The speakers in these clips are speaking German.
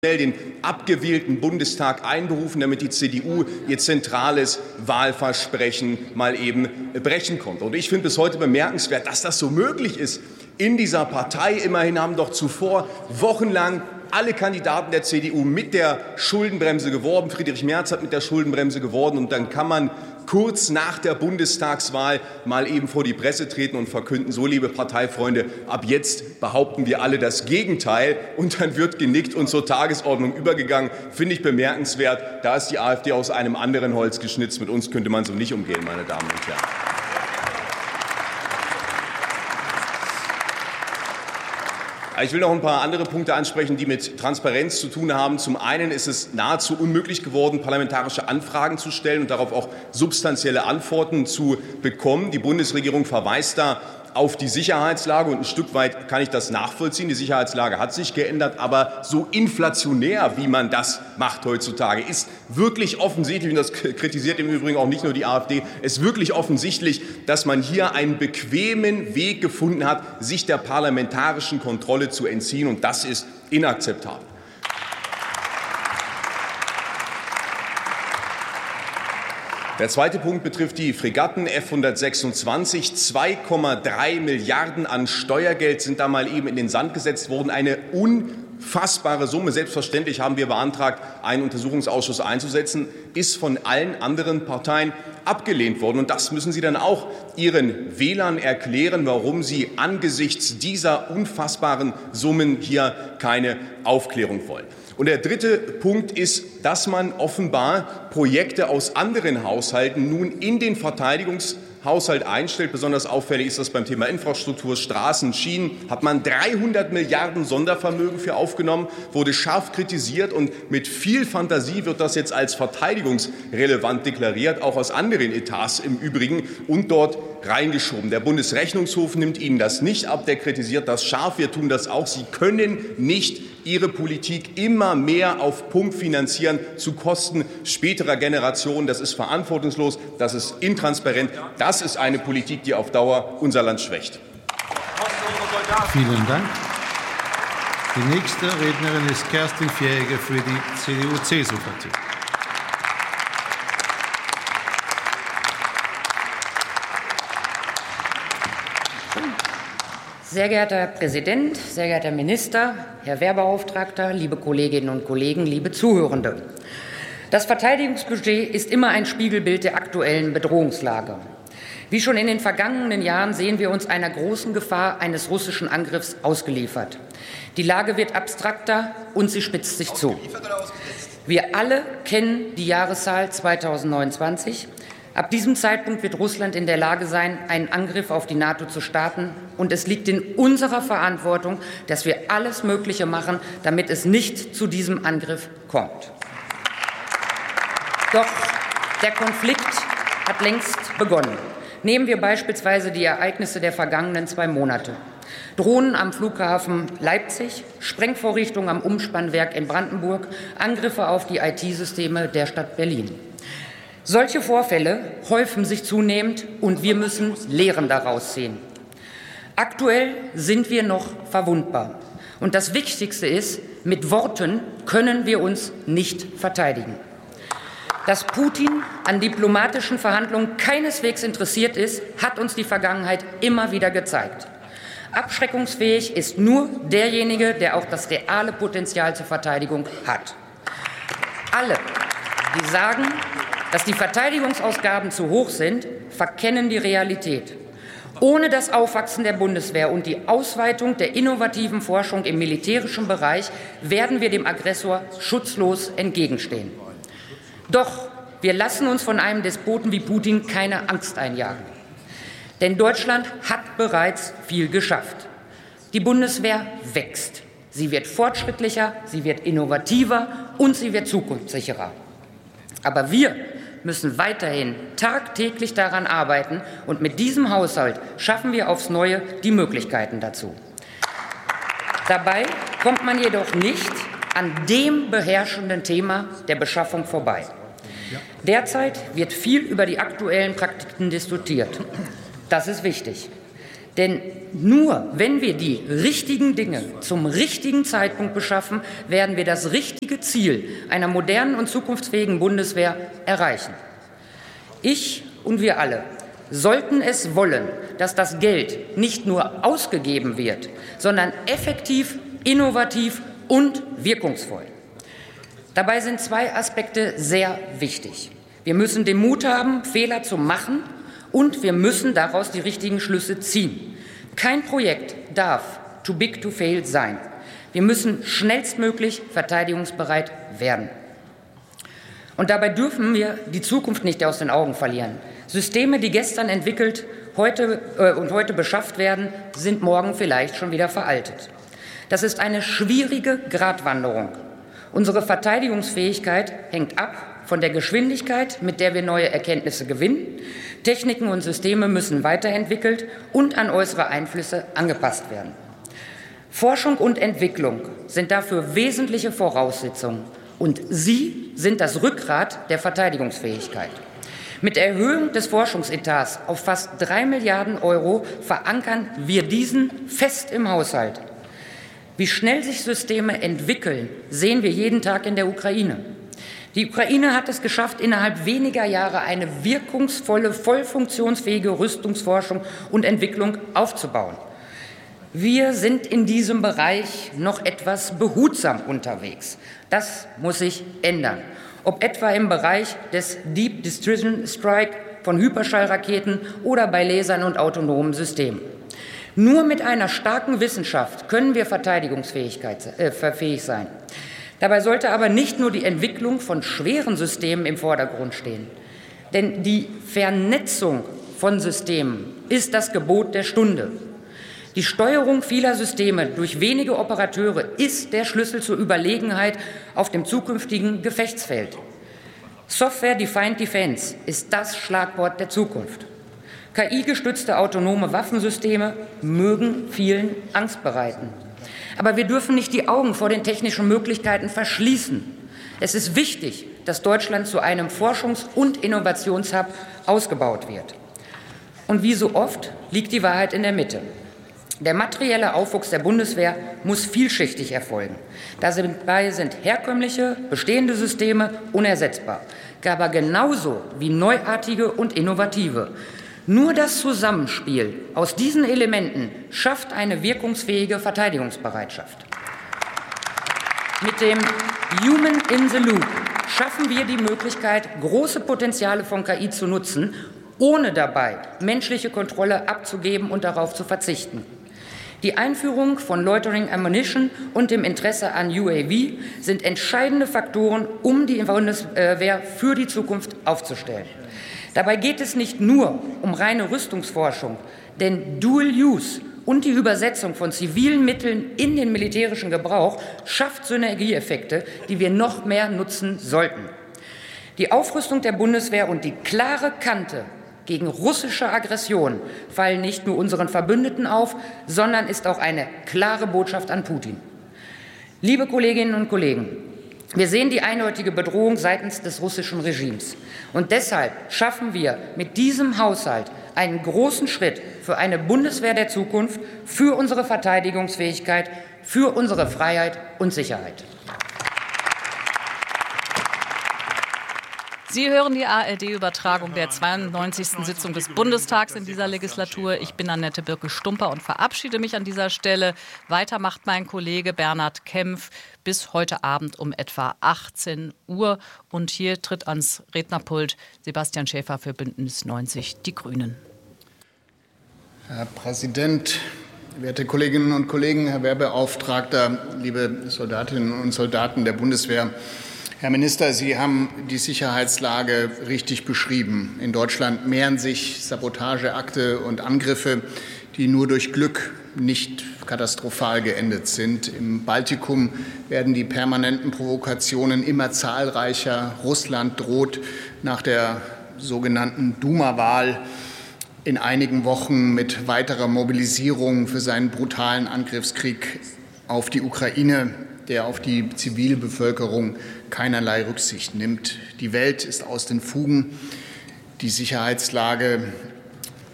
den abgewählten Bundestag einberufen, damit die CDU ihr zentrales Wahlversprechen mal eben brechen konnte. Und ich finde bis heute bemerkenswert, dass das so möglich ist in dieser Partei. Immerhin haben doch zuvor wochenlang alle Kandidaten der CDU mit der Schuldenbremse geworben. Friedrich Merz hat mit der Schuldenbremse geworben. Und dann kann man kurz nach der Bundestagswahl mal eben vor die Presse treten und verkünden, so, liebe Parteifreunde, ab jetzt behaupten wir alle das Gegenteil. Und dann wird genickt und zur Tagesordnung übergegangen. Finde ich bemerkenswert. Da ist die AfD aus einem anderen Holz geschnitzt. Mit uns könnte man so nicht umgehen, meine Damen und Herren. Ich will noch ein paar andere Punkte ansprechen, die mit Transparenz zu tun haben. Zum einen ist es nahezu unmöglich geworden, parlamentarische Anfragen zu stellen und darauf auch substanzielle Antworten zu bekommen. Die Bundesregierung verweist da auf die Sicherheitslage, und ein Stück weit kann ich das nachvollziehen. Die Sicherheitslage hat sich geändert, aber so inflationär, wie man das macht heutzutage, ist wirklich offensichtlich, und das kritisiert im Übrigen auch nicht nur die AfD, ist wirklich offensichtlich, dass man hier einen bequemen Weg gefunden hat, sich der parlamentarischen Kontrolle zu entziehen, und das ist inakzeptabel. Der zweite Punkt betrifft die Fregatten F-126. 2,3 Milliarden an Steuergeld sind da mal eben in den Sand gesetzt worden. Eine unfassbare Summe. Selbstverständlich haben wir beantragt, einen Untersuchungsausschuss einzusetzen, ist von allen anderen Parteien abgelehnt worden. Und das müssen Sie dann auch Ihren Wählern erklären, warum Sie angesichts dieser unfassbaren Summen hier keine Aufklärung wollen. Und der dritte Punkt ist, dass man offenbar Projekte aus anderen Haushalten nun in den Verteidigungshaushalt einstellt. Besonders auffällig ist das beim Thema Infrastruktur, Straßen, Schienen. Hat man 300 Milliarden Sondervermögen für aufgenommen, wurde scharf kritisiert, und mit viel Fantasie wird das jetzt als verteidigungsrelevant deklariert, auch aus anderen Etats im Übrigen, und dort reingeschoben. Der Bundesrechnungshof nimmt Ihnen das nicht ab, der kritisiert das scharf. Wir tun das auch. Sie können nicht Ihre Politik immer mehr auf Pump finanzieren zu Kosten späterer Generationen. Das ist verantwortungslos, das ist intransparent, das ist eine Politik, die auf Dauer unser Land schwächt. Vielen Dank. Die nächste Rednerin ist Kerstin Fjäge für die CDU-CSU-Fraktion. Sehr geehrter Herr Präsident, sehr geehrter Herr Minister, Herr Wehrbeauftragter, liebe Kolleginnen und Kollegen, liebe Zuhörende! Das Verteidigungsbudget ist immer ein Spiegelbild der aktuellen Bedrohungslage. Wie schon in den vergangenen Jahren sehen wir uns einer großen Gefahr eines russischen Angriffs ausgeliefert. Die Lage wird abstrakter und sie spitzt sich zu. Wir alle kennen die Jahreszahl 2029. Ab diesem Zeitpunkt wird Russland in der Lage sein, einen Angriff auf die NATO zu starten. Und es liegt in unserer Verantwortung, dass wir alles Mögliche machen, damit es nicht zu diesem Angriff kommt. Doch der Konflikt hat längst begonnen. Nehmen wir beispielsweise die Ereignisse der vergangenen 2 Monate. Drohnen am Flughafen Leipzig, Sprengvorrichtungen am Umspannwerk in Brandenburg, Angriffe auf die IT-Systeme der Stadt Berlin. Solche Vorfälle häufen sich zunehmend, und wir müssen Lehren daraus ziehen. Aktuell sind wir noch verwundbar. Und das Wichtigste ist, mit Worten können wir uns nicht verteidigen. Dass Putin an diplomatischen Verhandlungen keineswegs interessiert ist, hat uns die Vergangenheit immer wieder gezeigt. Abschreckungsfähig ist nur derjenige, der auch das reale Potenzial zur Verteidigung hat. Alle, die sagen, dass die Verteidigungsausgaben zu hoch sind, verkennen die Realität. Ohne das Aufwachsen der Bundeswehr und die Ausweitung der innovativen Forschung im militärischen Bereich werden wir dem Aggressor schutzlos entgegenstehen. Doch wir lassen uns von einem Despoten wie Putin keine Angst einjagen. Denn Deutschland hat bereits viel geschafft. Die Bundeswehr wächst. Sie wird fortschrittlicher, sie wird innovativer und sie wird zukunftssicherer. Aber wir müssen weiterhin tagtäglich daran arbeiten, und mit diesem Haushalt schaffen wir aufs Neue die Möglichkeiten dazu. Dabei kommt man jedoch nicht an dem beherrschenden Thema der Beschaffung vorbei. Derzeit wird viel über die aktuellen Praktiken diskutiert. Das ist wichtig. Denn nur wenn wir die richtigen Dinge zum richtigen Zeitpunkt beschaffen, werden wir das richtige Ziel einer modernen und zukunftsfähigen Bundeswehr erreichen. Ich und wir alle sollten es wollen, dass das Geld nicht nur ausgegeben wird, sondern effektiv, innovativ und wirkungsvoll. Dabei sind zwei Aspekte sehr wichtig. Wir müssen den Mut haben, Fehler zu machen, und wir müssen daraus die richtigen Schlüsse ziehen. Kein Projekt darf too big to fail sein. Wir müssen schnellstmöglich verteidigungsbereit werden. Und dabei dürfen wir die Zukunft nicht aus den Augen verlieren. Systeme, die gestern entwickelt und heute beschafft werden, sind morgen vielleicht schon wieder veraltet. Das ist eine schwierige Gratwanderung. Unsere Verteidigungsfähigkeit hängt ab von der Geschwindigkeit, mit der wir neue Erkenntnisse gewinnen. Techniken und Systeme müssen weiterentwickelt und an äußere Einflüsse angepasst werden. Forschung und Entwicklung sind dafür wesentliche Voraussetzungen, und sie sind das Rückgrat der Verteidigungsfähigkeit. Mit der Erhöhung des Forschungsetats auf fast 3 Milliarden € verankern wir diesen fest im Haushalt. Wie schnell sich Systeme entwickeln, sehen wir jeden Tag in der Ukraine. Die Ukraine hat es geschafft, innerhalb weniger Jahre eine wirkungsvolle, voll funktionsfähige Rüstungsforschung und Entwicklung aufzubauen. Wir sind in diesem Bereich noch etwas behutsam unterwegs. Das muss sich ändern. Ob etwa im Bereich des Deep Precision Strike von Hyperschallraketen oder bei Lasern und autonomen Systemen. Nur mit einer starken Wissenschaft können wir verteidigungsfähig sein. Dabei sollte aber nicht nur die Entwicklung von schweren Systemen im Vordergrund stehen. Denn die Vernetzung von Systemen ist das Gebot der Stunde. Die Steuerung vieler Systeme durch wenige Operateure ist der Schlüssel zur Überlegenheit auf dem zukünftigen Gefechtsfeld. Software-Defined Defense ist das Schlagwort der Zukunft. KI-gestützte autonome Waffensysteme mögen vielen Angst bereiten. Aber wir dürfen nicht die Augen vor den technischen Möglichkeiten verschließen. Es ist wichtig, dass Deutschland zu einem Forschungs- und Innovationshub ausgebaut wird. Und wie so oft liegt die Wahrheit in der Mitte. Der materielle Aufwuchs der Bundeswehr muss vielschichtig erfolgen. Dabei sind herkömmliche, bestehende Systeme unersetzbar, aber genauso wie neuartige und innovative. Nur das Zusammenspiel aus diesen Elementen schafft eine wirkungsfähige Verteidigungsbereitschaft. Mit dem Human in the Loop schaffen wir die Möglichkeit, große Potenziale von KI zu nutzen, ohne dabei menschliche Kontrolle abzugeben und darauf zu verzichten. Die Einführung von Loitering Ammunition und dem Interesse an UAV sind entscheidende Faktoren, um die Bundeswehr für die Zukunft aufzustellen. Dabei geht es nicht nur um reine Rüstungsforschung, denn Dual Use und die Übersetzung von zivilen Mitteln in den militärischen Gebrauch schafft Synergieeffekte, die wir noch mehr nutzen sollten. Die Aufrüstung der Bundeswehr und die klare Kante gegen russische Aggression fallen nicht nur unseren Verbündeten auf, sondern ist auch eine klare Botschaft an Putin. Liebe Kolleginnen und Kollegen, wir sehen die eindeutige Bedrohung seitens des russischen Regimes. Und deshalb schaffen wir mit diesem Haushalt einen großen Schritt für eine Bundeswehr der Zukunft, für unsere Verteidigungsfähigkeit, für unsere Freiheit und Sicherheit. Sie hören die ARD-Übertragung der 92. Sitzung des Bundestags in dieser Legislatur. Ich bin Annette Birke-Stumper und verabschiede mich an dieser Stelle. Weiter macht mein Kollege Bernhard Kempf bis heute Abend um etwa 18 Uhr. Und hier tritt ans Rednerpult Sebastian Schäfer für Bündnis 90 Die Grünen. Herr Präsident, werte Kolleginnen und Kollegen, Herr Wehrbeauftragter, liebe Soldatinnen und Soldaten der Bundeswehr. Herr Minister, Sie haben die Sicherheitslage richtig beschrieben. In Deutschland mehren sich Sabotageakte und Angriffe, die nur durch Glück nicht katastrophal geendet sind. Im Baltikum werden die permanenten Provokationen immer zahlreicher. Russland droht nach der sogenannten Duma-Wahl in einigen Wochen mit weiterer Mobilisierung für seinen brutalen Angriffskrieg auf die Ukraine, der auf die Zivilbevölkerung keinerlei Rücksicht nimmt. Die Welt ist aus den Fugen. Die Sicherheitslage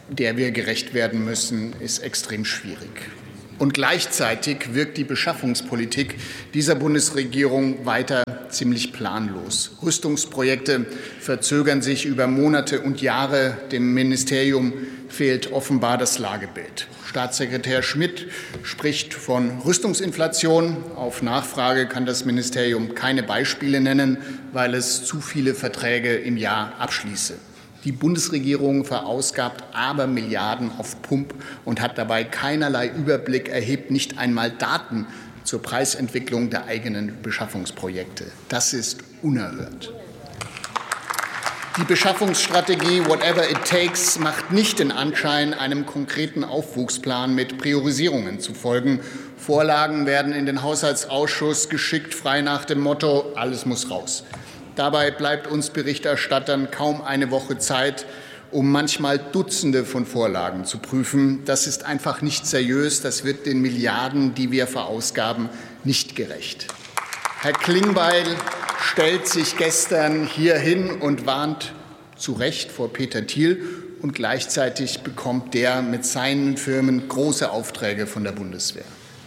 der wir gerecht werden müssen, ist extrem schwierig. Und gleichzeitig wirkt die Beschaffungspolitik dieser Bundesregierung weiter ziemlich planlos. Rüstungsprojekte verzögern sich über Monate und Jahre. Dem Ministerium fehlt offenbar das Lagebild. Staatssekretär Schmidt spricht von Rüstungsinflation. Auf Nachfrage kann das Ministerium keine Beispiele nennen, weil es zu viele Verträge im Jahr abschließe. Die Bundesregierung verausgabt aber Milliarden auf Pump und hat dabei keinerlei Überblick, erhebt nicht einmal Daten zur Preisentwicklung der eigenen Beschaffungsprojekte. Das ist unerhört. Die Beschaffungsstrategie Whatever it takes macht nicht den Anschein, einem konkreten Aufwuchsplan mit Priorisierungen zu folgen. Vorlagen werden in den Haushaltsausschuss geschickt, frei nach dem Motto, alles muss raus. Dabei bleibt uns Berichterstattern kaum eine Woche Zeit, um manchmal Dutzende von Vorlagen zu prüfen. Das ist einfach nicht seriös. Das wird den Milliarden, die wir verausgaben, nicht gerecht. Herr Klingbeil stellt sich gestern hier hin und warnt zu Recht vor Peter Thiel. Und gleichzeitig bekommt der mit seinen Firmen große Aufträge von der Bundeswehr.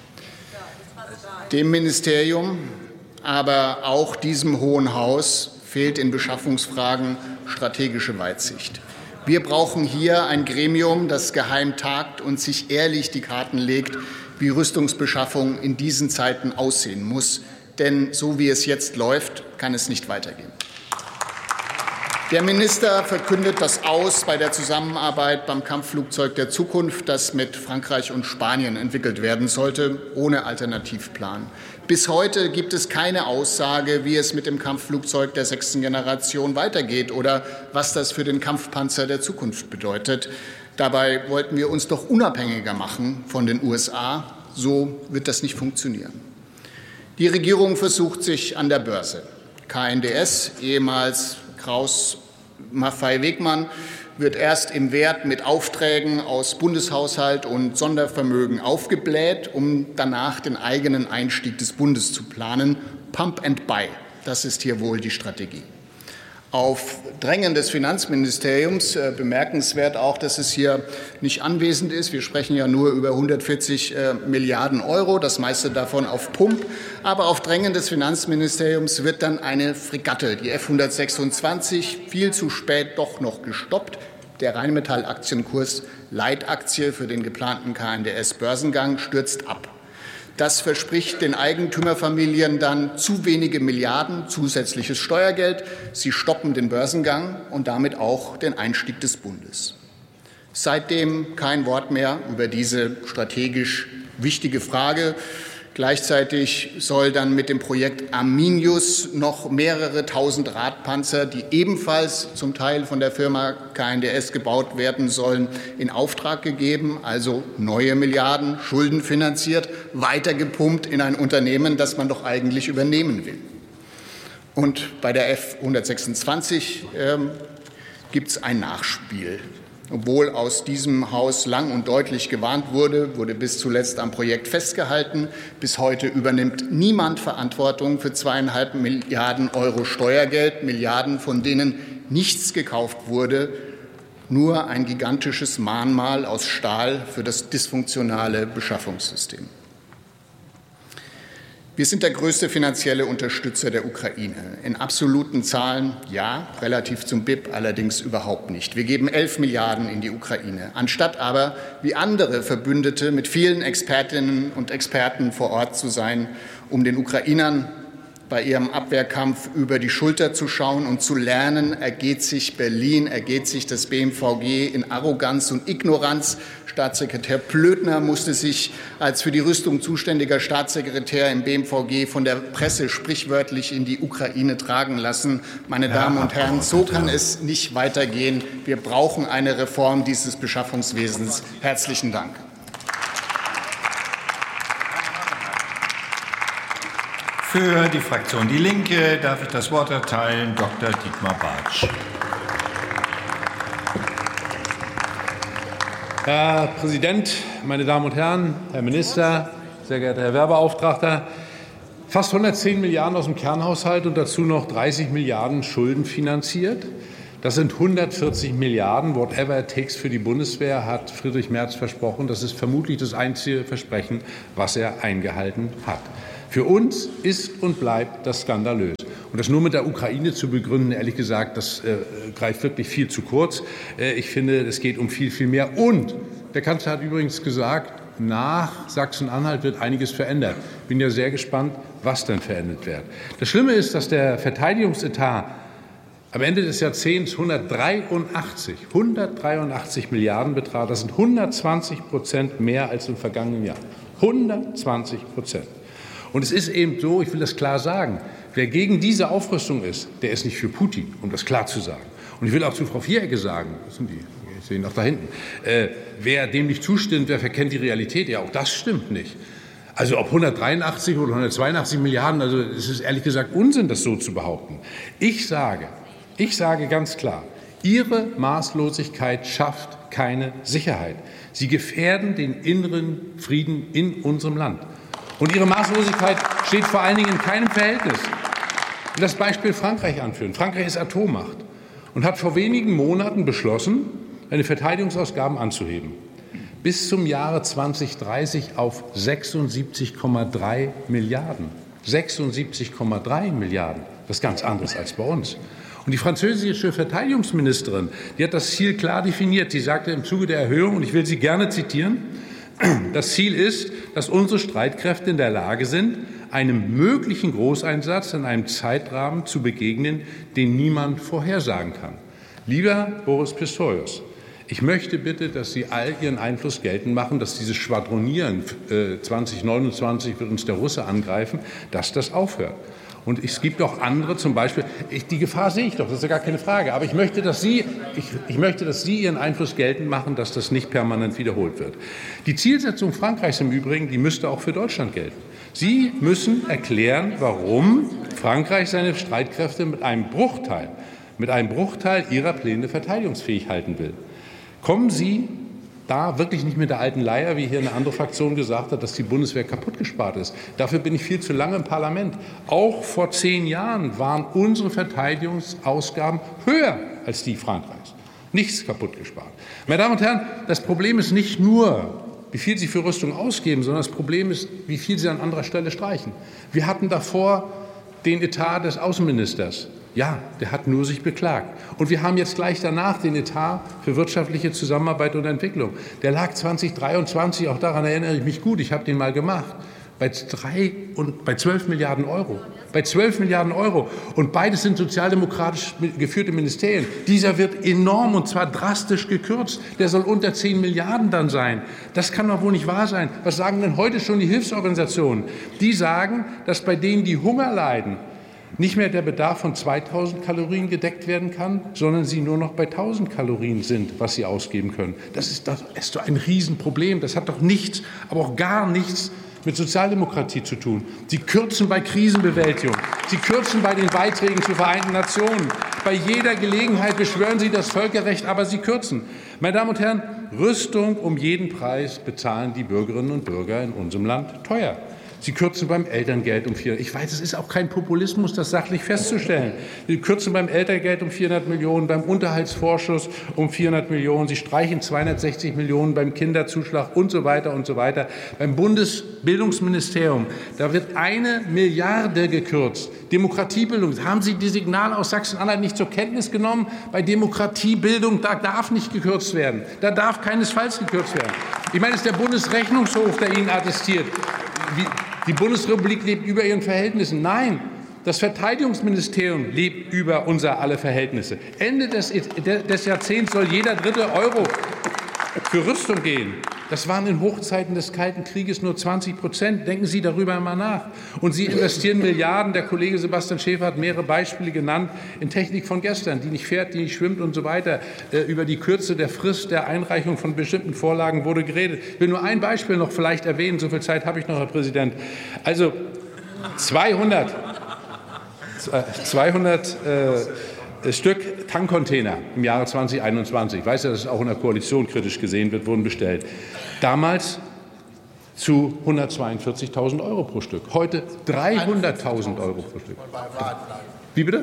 Dem Ministerium, aber auch diesem Hohen Haus fehlt in Beschaffungsfragen strategische Weitsicht. Wir brauchen hier ein Gremium, das geheim tagt und sich ehrlich die Karten legt, wie Rüstungsbeschaffung in diesen Zeiten aussehen muss. Denn so wie es jetzt läuft, kann es nicht weitergehen. Der Minister verkündet das Aus bei der Zusammenarbeit beim Kampfflugzeug der Zukunft, das mit Frankreich und Spanien entwickelt werden sollte, ohne Alternativplan. Bis heute gibt es keine Aussage, wie es mit dem Kampfflugzeug der 6. Generation weitergeht oder was das für den Kampfpanzer der Zukunft bedeutet. Dabei wollten wir uns doch unabhängiger machen von den USA. So wird das nicht funktionieren. Die Regierung versucht sich an der Börse. KNDS, ehemals Kraus-Maffei-Wegmann, wird erst im Wert mit Aufträgen aus Bundeshaushalt und Sondervermögen aufgebläht, um danach den eigenen Einstieg des Bundes zu planen. Pump and buy, das ist hier wohl die Strategie. Auf Drängen des Finanzministeriums bemerkenswert auch, dass es hier nicht anwesend ist. Wir sprechen ja nur über 140 Milliarden Euro, das meiste davon auf Pump. Aber auf Drängen des Finanzministeriums wird dann eine Fregatte, die F-126, viel zu spät doch noch gestoppt. Der Rheinmetall-Aktienkurs Leitaktie für den geplanten KNDS-Börsengang stürzt ab. Das verspricht den Eigentümerfamilien dann zu wenige Milliarden zusätzliches Steuergeld. Sie stoppen den Börsengang und damit auch den Einstieg des Bundes. Seitdem kein Wort mehr über diese strategisch wichtige Frage. Gleichzeitig soll dann mit dem Projekt Arminius noch mehrere tausend Radpanzer, die ebenfalls zum Teil von der Firma KNDS gebaut werden sollen, in Auftrag gegeben, also neue Milliarden, schuldenfinanziert, weitergepumpt in ein Unternehmen, das man doch eigentlich übernehmen will. Und bei der F-126 gibt es ein Nachspiel. Obwohl aus diesem Haus lang und deutlich gewarnt wurde, wurde bis zuletzt am Projekt festgehalten. Bis heute übernimmt niemand Verantwortung für 2,5 Milliarden Euro Steuergeld, Milliarden, von denen nichts gekauft wurde, nur ein gigantisches Mahnmal aus Stahl für das dysfunktionale Beschaffungssystem. Wir sind der größte finanzielle Unterstützer der Ukraine. In absoluten Zahlen ja, relativ zum BIP allerdings überhaupt nicht. Wir geben 11 Milliarden in die Ukraine, anstatt aber wie andere Verbündete mit vielen Expertinnen und Experten vor Ort zu sein, um den Ukrainern bei ihrem Abwehrkampf über die Schulter zu schauen und zu lernen, ergeht sich Berlin, ergeht sich das BMVG in Arroganz und Ignoranz. Staatssekretär Plötner musste sich als für die Rüstung zuständiger Staatssekretär im BMVG von der Presse sprichwörtlich in die Ukraine tragen lassen. Meine Damen und Herren, so kann es nicht weitergehen. Wir brauchen eine Reform dieses Beschaffungswesens. Herzlichen Dank. Für die Fraktion Die Linke darf ich das Wort erteilen Dr. Dietmar Bartsch. Herr Präsident, meine Damen und Herren, Herr Minister, sehr geehrter Herr Wehrbeauftragter! Fast 110 Milliarden aus dem Kernhaushalt und dazu noch 30 Milliarden Schulden finanziert. Das sind 140 Milliarden, whatever it takes für die Bundeswehr, hat Friedrich Merz versprochen. Das ist vermutlich das einzige Versprechen, was er eingehalten hat. Für uns ist und bleibt das skandalös. Und das nur mit der Ukraine zu begründen, ehrlich gesagt, das greift wirklich viel zu kurz. Ich finde, es geht um viel, viel mehr. Und der Kanzler hat übrigens gesagt, nach Sachsen-Anhalt wird einiges verändert. Ich bin ja sehr gespannt, was denn verändert wird. Das Schlimme ist, dass der Verteidigungsetat am Ende des Jahrzehnts 183 Milliarden betraf. Das sind 120% mehr als im vergangenen Jahr. 120%. Und es ist eben so, ich will das klar sagen, wer gegen diese Aufrüstung ist, der ist nicht für Putin, um das klar zu sagen. Und ich will auch zu Frau Vieregge sagen, das sind die, ich sehe ihn noch da hinten, wer dem nicht zustimmt, der verkennt die Realität. Ja, auch das stimmt nicht. Also ob 183 oder 182 Milliarden, also es ist ehrlich gesagt Unsinn, das so zu behaupten. Ich sage ganz klar, Ihre Maßlosigkeit schafft keine Sicherheit. Sie gefährden den inneren Frieden in unserem Land. Und Ihre Maßlosigkeit steht vor allen Dingen in keinem Verhältnis. Ich will das Beispiel Frankreich anführen. Frankreich ist Atommacht und hat vor wenigen Monaten beschlossen, seine Verteidigungsausgaben anzuheben. Bis zum Jahre 2030 auf 76,3 Milliarden. 76,3 Milliarden. Das ist ganz anderes als bei uns. Und die französische Verteidigungsministerin, die hat das Ziel klar definiert. Sie sagte im Zuge der Erhöhung, und ich will sie gerne zitieren, das Ziel ist, dass unsere Streitkräfte in der Lage sind, einem möglichen Großeinsatz in einem Zeitrahmen zu begegnen, den niemand vorhersagen kann. Lieber Boris Pistorius, ich möchte bitte, dass Sie all Ihren Einfluss geltend machen, dass dieses Schwadronieren 2029 wird uns der Russe angreifen, dass das aufhört. Und es gibt auch andere, zum Beispiel, die Gefahr sehe ich doch, das ist ja gar keine Frage. Aber ich möchte, dass Sie Ihren Einfluss geltend machen, dass das nicht permanent wiederholt wird. Die Zielsetzung Frankreichs im Übrigen, die müsste auch für Deutschland gelten. Sie müssen erklären, warum Frankreich seine Streitkräfte mit einem Bruchteil Ihrer Pläne verteidigungsfähig halten will. Kommen Sie da wirklich nicht mit der alten Leier, wie hier eine andere Fraktion gesagt hat, dass die Bundeswehr kaputt gespart ist. Dafür bin ich viel zu lange im Parlament. Auch vor 10 Jahren waren unsere Verteidigungsausgaben höher als die Frankreichs. Nichts kaputt gespart. Meine Damen und Herren, das Problem ist nicht nur, wie viel Sie für Rüstung ausgeben, sondern das Problem ist, wie viel Sie an anderer Stelle streichen. Wir hatten davor den Etat des Außenministers. Ja, der hat nur sich beklagt. Und wir haben jetzt gleich danach den Etat für wirtschaftliche Zusammenarbeit und Entwicklung. Der lag 2023, auch daran erinnere ich mich gut, ich habe den mal gemacht, bei 12 Milliarden Euro. Bei 12 Milliarden Euro. Und beides sind sozialdemokratisch geführte Ministerien. Dieser wird enorm und zwar drastisch gekürzt. Der soll unter 10 Milliarden dann sein. Das kann doch wohl nicht wahr sein. Was sagen denn heute schon die Hilfsorganisationen? Die sagen, dass bei denen, die Hunger leiden, nicht mehr der Bedarf von 2000 Kalorien gedeckt werden kann, sondern sie nur noch bei 1000 Kalorien sind, was sie ausgeben können. Das ist doch ein Riesenproblem. Das hat doch nichts, aber auch gar nichts mit Sozialdemokratie zu tun. Sie kürzen bei Krisenbewältigung. Sie kürzen bei den Beiträgen zur Vereinten Nationen. Bei jeder Gelegenheit beschwören Sie das Völkerrecht, aber Sie kürzen. Meine Damen und Herren, Rüstung um jeden Preis bezahlen die Bürgerinnen und Bürger in unserem Land teuer. Sie kürzen beim Elterngeld um 400. Ich weiß, es ist auch kein Populismus, das sachlich festzustellen. Sie kürzen beim Elterngeld um 400 Millionen, beim Unterhaltsvorschuss um 400 Millionen. Sie streichen 260 Millionen beim Kinderzuschlag und so weiter und so weiter. Beim Bundesbildungsministerium, da wird 1 Milliarde gekürzt. Demokratiebildung, haben Sie die Signale aus Sachsen-Anhalt nicht zur Kenntnis genommen? Bei Demokratiebildung, da darf nicht gekürzt werden. Da darf keinesfalls gekürzt werden. Ich meine, es ist der Bundesrechnungshof, der Ihnen attestiert. Die Bundesrepublik lebt über ihren Verhältnissen. Nein, das Verteidigungsministerium lebt über unser aller Verhältnisse. Ende des Jahrzehnts soll jeder dritte Euro für Rüstung gehen. Das waren in Hochzeiten des Kalten Krieges nur 20%. Denken Sie darüber einmal nach. Und Sie investieren Milliarden. Der Kollege Sebastian Schäfer hat mehrere Beispiele genannt in Technik von gestern, die nicht fährt, die nicht schwimmt und so weiter. Über die Kürze der Frist der Einreichung von bestimmten Vorlagen wurde geredet. Ich will nur ein Beispiel noch vielleicht erwähnen. So viel Zeit habe ich noch, Herr Präsident. Also 200 Stück Tankcontainer im Jahre 2021. Ich weiß ja, dass es auch in der Koalition kritisch gesehen wird, wurden bestellt. Damals zu 142.000 € pro Stück. Heute 300.000 € pro Stück. Wie bitte?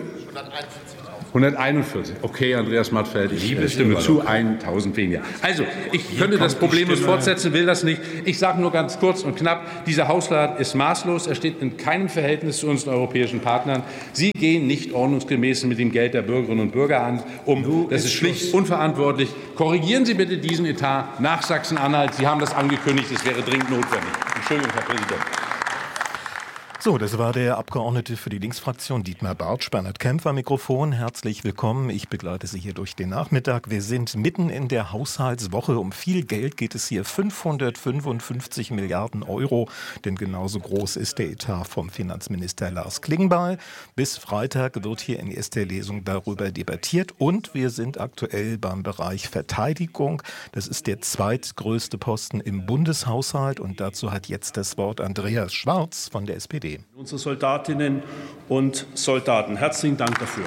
141. Okay, Andreas Mattfeld, ich stimme zu, 1.000 weniger. Also, ich könnte das problemlos fortsetzen, will das nicht. Ich sage nur ganz kurz und knapp, dieser Haushalt ist maßlos. Er steht in keinem Verhältnis zu unseren europäischen Partnern. Sie gehen nicht ordnungsgemäß mit dem Geld der Bürgerinnen und Bürger um. Das ist schlicht unverantwortlich. Korrigieren Sie bitte diesen Etat nach Sachsen-Anhalt. Sie haben das angekündigt, es wäre dringend notwendig. Entschuldigung, Herr Präsident. So, das war der Abgeordnete für die Linksfraktion Dietmar Bartsch, Bernhard Kempf am Mikrofon. Herzlich willkommen. Ich begleite Sie hier durch den Nachmittag. Wir sind mitten in der Haushaltswoche. Um viel Geld geht es hier, 555 Milliarden €, denn genauso groß ist der Etat vom Finanzminister Lars Klingbeil. Bis Freitag wird hier in erster Lesung darüber debattiert und wir sind aktuell beim Bereich Verteidigung. Das ist der zweitgrößte Posten im Bundeshaushalt und dazu hat jetzt das Wort Andreas Schwarz von der SPD. Unsere Soldatinnen und Soldaten. Herzlichen Dank dafür.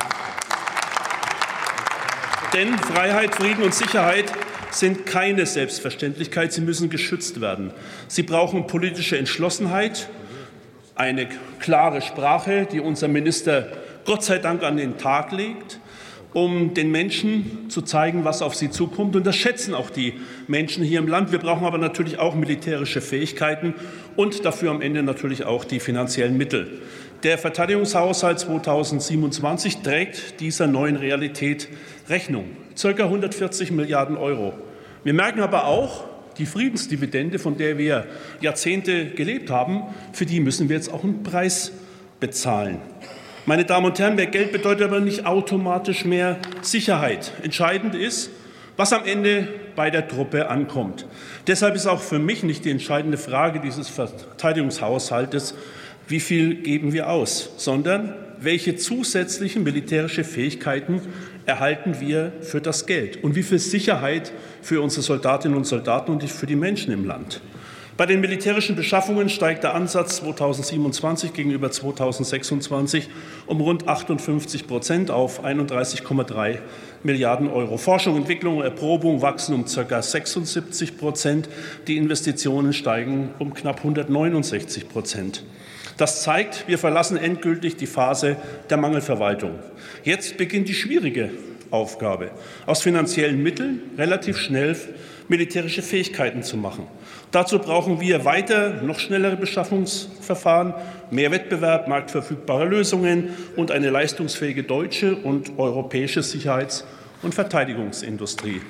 Denn Freiheit, Frieden und Sicherheit sind keine Selbstverständlichkeit. Sie müssen geschützt werden. Sie brauchen politische Entschlossenheit, eine klare Sprache, die unser Minister Gott sei Dank an den Tag legt, um den Menschen zu zeigen, was auf sie zukommt. Und das schätzen auch die Menschen hier im Land. Wir brauchen aber natürlich auch militärische Fähigkeiten und dafür am Ende natürlich auch die finanziellen Mittel. Der Verteidigungshaushalt 2027 trägt dieser neuen Realität Rechnung. Circa 140 Milliarden €. Wir merken aber auch, die Friedensdividende, von der wir Jahrzehnte gelebt haben, für die müssen wir jetzt auch einen Preis bezahlen. Meine Damen und Herren, mehr Geld bedeutet aber nicht automatisch mehr Sicherheit. Entscheidend ist, was am Ende bei der Truppe ankommt. Deshalb ist auch für mich nicht die entscheidende Frage dieses Verteidigungshaushaltes, wie viel geben wir aus, sondern welche zusätzlichen militärische Fähigkeiten erhalten wir für das Geld und wie viel Sicherheit für unsere Soldatinnen und Soldaten und für die Menschen im Land. Bei den militärischen Beschaffungen steigt der Ansatz 2027 gegenüber 2026 um rund 58% auf 31,3 Milliarden €. Forschung, Entwicklung und Erprobung wachsen um ca. 76%. Die Investitionen steigen um knapp 169%. Das zeigt, wir verlassen endgültig die Phase der Mangelverwaltung. Jetzt beginnt die schwierige Aufgabe, aus finanziellen Mitteln relativ schnell militärische Fähigkeiten zu machen. Dazu brauchen wir weiter noch schnellere Beschaffungsverfahren, mehr Wettbewerb, marktverfügbare Lösungen und eine leistungsfähige deutsche und europäische Sicherheits- und Verteidigungsindustrie.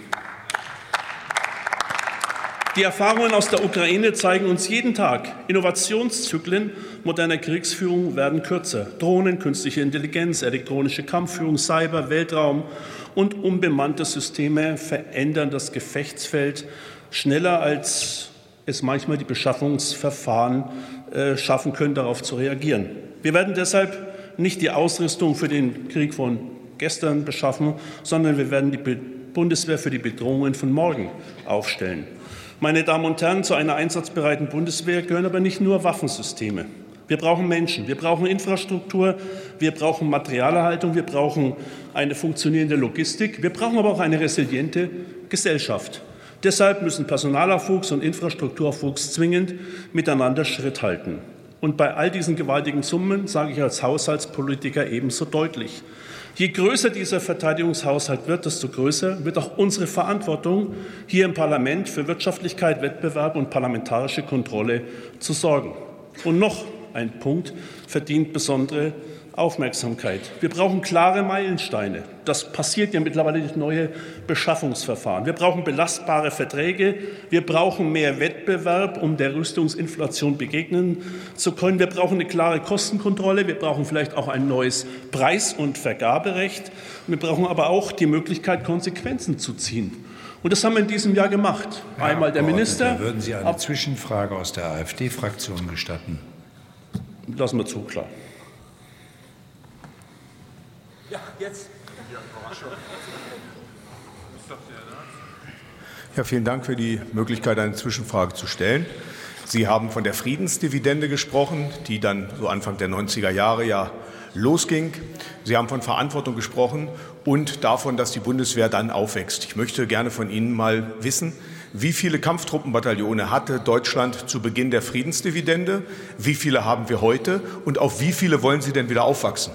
Die Erfahrungen aus der Ukraine zeigen uns jeden Tag, Innovationszyklen moderner Kriegsführung werden kürzer. Drohnen, künstliche Intelligenz, elektronische Kampfführung, Cyber, Weltraum und unbemannte Systeme verändern das Gefechtsfeld schneller, als es manchmal die Beschaffungsverfahren schaffen können, darauf zu reagieren. Wir werden deshalb nicht die Ausrüstung für den Krieg von gestern beschaffen, sondern wir werden die Bundeswehr für die Bedrohungen von morgen aufstellen. Meine Damen und Herren, zu einer einsatzbereiten Bundeswehr gehören aber nicht nur Waffensysteme. Wir brauchen Menschen, wir brauchen Infrastruktur, wir brauchen Materialerhaltung, wir brauchen eine funktionierende Logistik, wir brauchen aber auch eine resiliente Gesellschaft. Deshalb müssen Personalaufwuchs und Infrastrukturaufwuchs zwingend miteinander Schritt halten. Und bei all diesen gewaltigen Summen sage ich als Haushaltspolitiker ebenso deutlich: Je größer dieser Verteidigungshaushalt wird, desto größer wird auch unsere Verantwortung, hier im Parlament für Wirtschaftlichkeit, Wettbewerb und parlamentarische Kontrolle zu sorgen. Und noch ein Punkt verdient besondere Aufmerksamkeit. Wir brauchen klare Meilensteine. Das passiert ja mittlerweile durch neue Beschaffungsverfahren. Wir brauchen belastbare Verträge. Wir brauchen mehr Wettbewerb, um der Rüstungsinflation begegnen zu können. Wir brauchen eine klare Kostenkontrolle. Wir brauchen vielleicht auch ein neues Preis- und Vergaberecht. Wir brauchen aber auch die Möglichkeit, Konsequenzen zu ziehen. Und das haben wir in diesem Jahr gemacht. Einmal der Minister. Würden Sie eine Zwischenfrage aus der AfD-Fraktion gestatten? Lassen wir zu, klar. Ja, jetzt. Ja, vielen Dank für die Möglichkeit, eine Zwischenfrage zu stellen. Sie haben von der Friedensdividende gesprochen, die dann so Anfang der 90er Jahre ja losging. Sie haben von Verantwortung gesprochen und davon, dass die Bundeswehr dann aufwächst. Ich möchte gerne von Ihnen mal wissen, Wie viele Kampftruppenbataillone hatte Deutschland zu Beginn der Friedensdividende? Wie viele haben wir heute? Und auf wie viele wollen Sie denn wieder aufwachsen?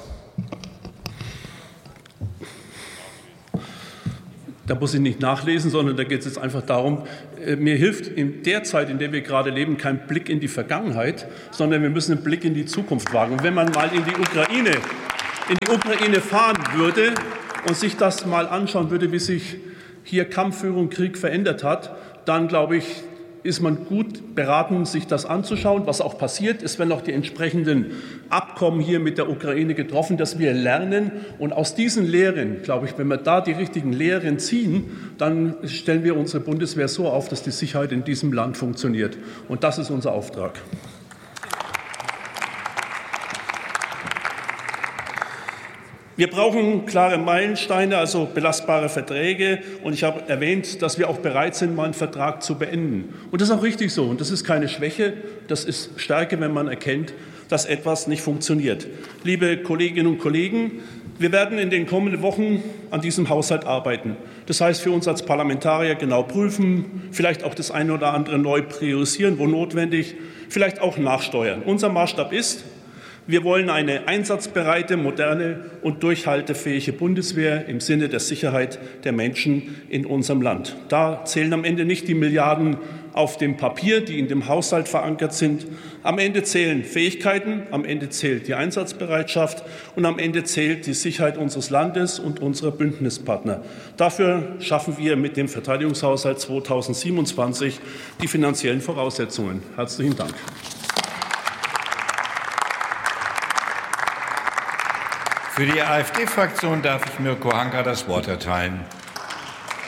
Da muss ich nicht nachlesen, sondern da geht es jetzt einfach darum, mir hilft in der Zeit, in der wir gerade leben, kein Blick in die Vergangenheit, sondern wir müssen einen Blick in die Zukunft wagen. Und wenn man mal in die Ukraine fahren würde und sich das mal anschauen würde, wie sich hier Kampfführung, Krieg verändert hat, dann glaube ich, ist man gut beraten, sich das anzuschauen, was auch passiert. Es werden auch die entsprechenden Abkommen hier mit der Ukraine getroffen, dass wir lernen. Und aus diesen Lehren, glaube ich, wenn wir da die richtigen Lehren ziehen, dann stellen wir unsere Bundeswehr so auf, dass die Sicherheit in diesem Land funktioniert. Und das ist unser Auftrag. Wir brauchen klare Meilensteine, also belastbare Verträge. Und ich habe erwähnt, dass wir auch bereit sind, mal einen Vertrag zu beenden. Und das ist auch richtig so. Und das ist keine Schwäche, das ist Stärke, wenn man erkennt, dass etwas nicht funktioniert. Liebe Kolleginnen und Kollegen, wir werden in den kommenden Wochen an diesem Haushalt arbeiten. Das heißt, für uns als Parlamentarier genau prüfen, vielleicht auch das eine oder andere neu priorisieren, wo notwendig, vielleicht auch nachsteuern. Unser Maßstab ist, wir wollen eine einsatzbereite, moderne und durchhaltefähige Bundeswehr im Sinne der Sicherheit der Menschen in unserem Land. Da zählen am Ende nicht die Milliarden auf dem Papier, die in dem Haushalt verankert sind. Am Ende zählen Fähigkeiten, am Ende zählt die Einsatzbereitschaft und am Ende zählt die Sicherheit unseres Landes und unserer Bündnispartner. Dafür schaffen wir mit dem Verteidigungshaushalt 2027 die finanziellen Voraussetzungen. Herzlichen Dank. Für die AfD-Fraktion darf ich Mirko Hanka das Wort erteilen.